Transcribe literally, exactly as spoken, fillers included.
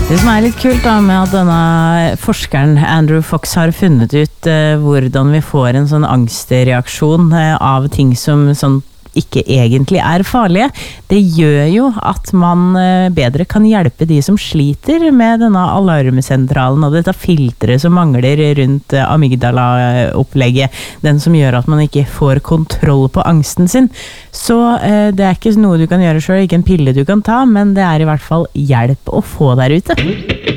Det som er litt kult da med at denne forskeren Andrew Fox har funnet ut uh, hvordan vi får en sånn angstreaksjon uh, av ting som sånn ikke egentlig er farlige, det gjør jo at man uh, bedre kan hjelpe de som sliter med denne alarmsentralen og dette filteret som mangler rundt uh, amygdala-opplegget, den som gjør at man ikke får kontroll på angsten sin. Så uh, det er ikke noe du kan gjøre selv, ikke en pille du kan ta, men det er i hvert fall hjelp å få der ute.